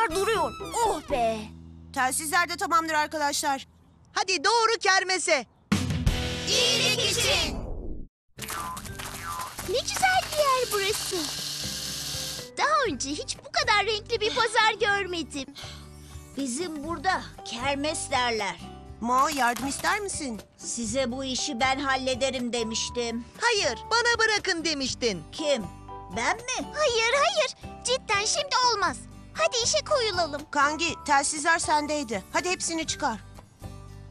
telsizler duruyor. Oh be! Telsizler de tamamdır arkadaşlar. Hadi doğru kermese. İyilik için. Ne güzel bir yer burası. Daha önce hiç bu kadar renkli bir pazar görmedim. Bizim burada kermes derler. Mo, yardım ister misin? Size bu işi ben hallederim demiştim. Hayır, bana bırakın demiştin. Kim? Ben mi? Hayır. Cidden şimdi olmaz. Hadi işe koyulalım. Kangi, telsizler sendeydi. Hadi hepsini çıkar.